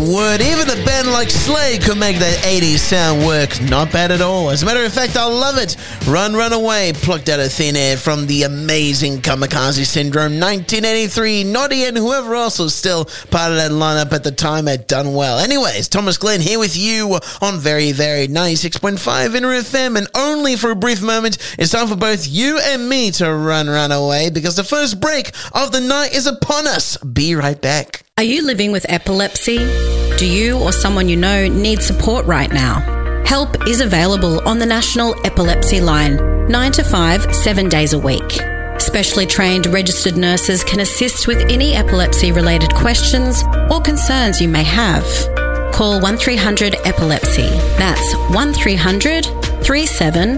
word. Even a band like Slade could make that 80s sound work. Not bad at all. As a matter of fact, I love it. Run, Run Away, plucked out of thin air from the amazing Kamikaze Syndrome 1983. Noddy and whoever else was still part of that lineup at the time had done well. Anyways, Thomas Glenn here with you on Very Varied 96.5 Inner FM, and only for a brief moment, it's time for both you and me to run away, because the first break of the night is upon us. Be right back. Are you living with epilepsy? Do you or someone you know need support right now? Help is available on the National Epilepsy Line, 9 to 5, 7 days a week. Specially trained registered nurses can assist with any epilepsy-related questions or concerns you may have. Call 1300 Epilepsy. That's 1300 37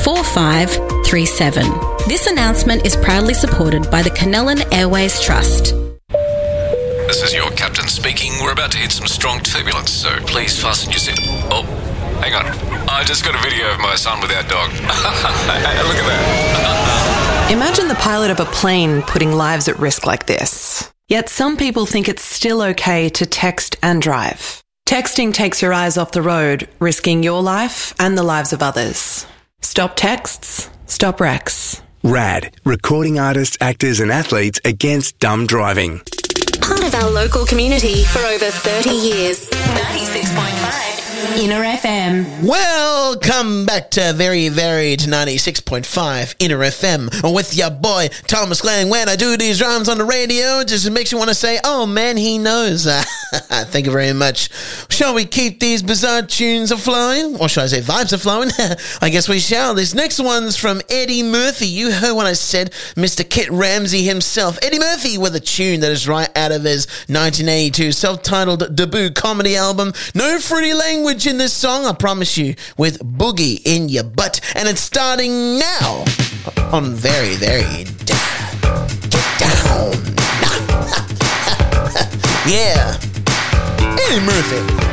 4537. This announcement is proudly supported by the Canellan Airways Trust. This is your captain speaking. We're about to hit some strong turbulence, so please fasten your seat. Oh, hang on. I just got a video of my son with our dog. Look at that. Imagine the pilot of a plane putting lives at risk like this. Yet some people think it's still okay to text and drive. Texting takes your eyes off the road, risking your life and the lives of others. Stop texts, stop wrecks. RAD, recording artists, actors and athletes against dumb driving. Part of our local community for over 30 years. 96.5 Inner FM. Welcome back to Very Varied 96.5 Inner FM with your boy Thomas Glenn. When I do these rhymes on the radio, it just makes you want to say, oh man, he knows. Thank you very much. Shall we keep these bizarre tunes flowing? Or shall I say vibes are flowing? I guess we shall. This next one's from Eddie Murphy. You heard what I said, Mr. Kit Ramsey himself. Eddie Murphy with a tune that is right out of his 1982 self-titled debut comedy album. No fruity language in this song, I promise you, with Boogie in Your Butt. And it's starting now on Very Varied. Get down. Yeah. Eddie Murphy.